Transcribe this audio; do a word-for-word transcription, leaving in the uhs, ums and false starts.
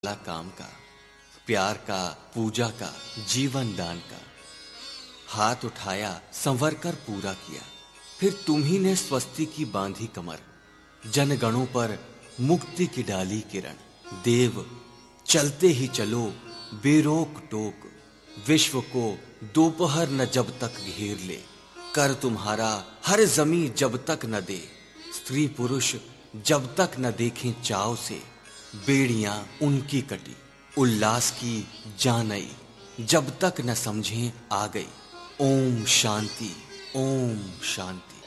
ला काम का, प्यार का, पूजा का, जीवन दान का। हाथ उठाया, संवर कर पूरा किया, फिर तुम्ही ने स्वस्ति की बांधी कमर। जनगणों पर मुक्ति की डाली किरण। देव चलते ही चलो बेरोक टोक, विश्व को दोपहर न जब तक घेर ले। कर तुम्हारा हर जमी जब तक न दे, स्त्री पुरुष जब तक न देखें चाव से। बेड़ियां उनकी कटी, उल्लास की जानई, जब तक न समझें आ गई। ओम शांति, ओम शांति।